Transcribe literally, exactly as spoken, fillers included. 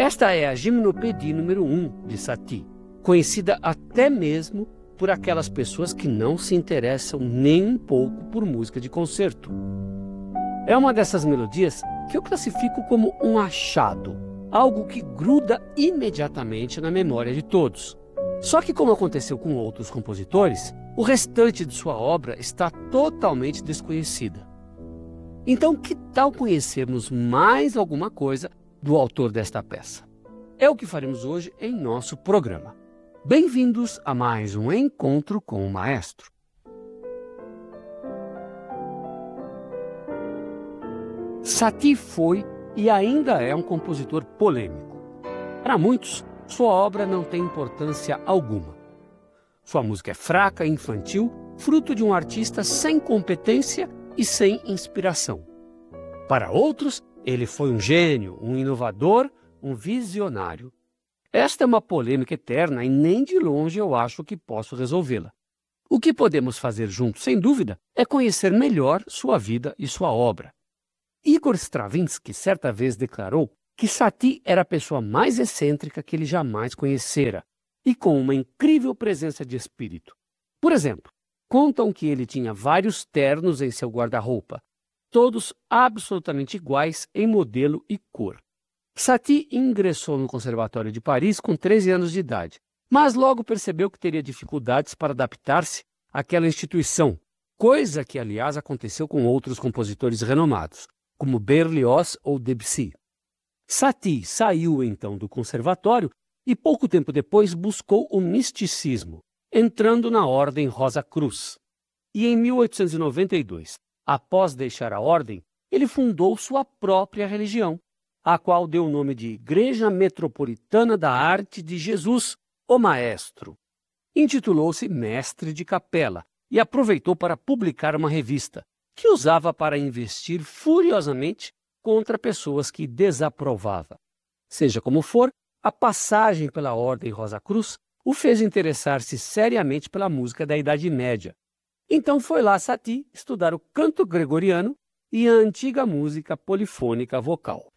Esta é a Gimnopédie número um de Satie, conhecida até mesmo por aquelas pessoas que não se interessam nem um pouco por música de concerto. É uma dessas melodias que eu classifico como um achado, algo que gruda imediatamente na memória de todos. Só que, como aconteceu com outros compositores, o restante de sua obra está totalmente desconhecida. Então, que tal conhecermos mais alguma coisa do autor desta peça? É o que faremos hoje em nosso programa. Bem-vindos a mais um Encontro com o Maestro. Satie foi e ainda é um compositor polêmico. Para muitos, sua obra não tem importância alguma. Sua música é fraca e infantil, fruto de um artista sem competência e sem inspiração. Para outros, ele foi um gênio, um inovador, um visionário. Esta é uma polêmica eterna e nem de longe eu acho que posso resolvê-la. O que podemos fazer juntos, sem dúvida, é conhecer melhor sua vida e sua obra. Igor Stravinsky certa vez declarou que Satie era a pessoa mais excêntrica que ele jamais conhecera e com uma incrível presença de espírito. Por exemplo, contam que ele tinha vários ternos em seu guarda-roupa, todos absolutamente iguais em modelo e cor. Satie ingressou no Conservatório de Paris com treze anos de idade, mas logo percebeu que teria dificuldades para adaptar-se àquela instituição, coisa que, aliás, aconteceu com outros compositores renomados, como Berlioz ou Debussy. Satie saiu então do conservatório e pouco tempo depois buscou o misticismo, entrando na Ordem Rosa Cruz. E em mil oitocentos e noventa e dois, após deixar a ordem, ele fundou sua própria religião, a qual deu o nome de Igreja Metropolitana da Arte de Jesus, o Maestro. Intitulou-se Mestre de Capela e aproveitou para publicar uma revista, que usava para investir furiosamente contra pessoas que desaprovava. Seja como for, a passagem pela Ordem Rosa Cruz o fez interessar-se seriamente pela música da Idade Média. Então foi lá Satie estudar o canto gregoriano e a antiga música polifônica vocal.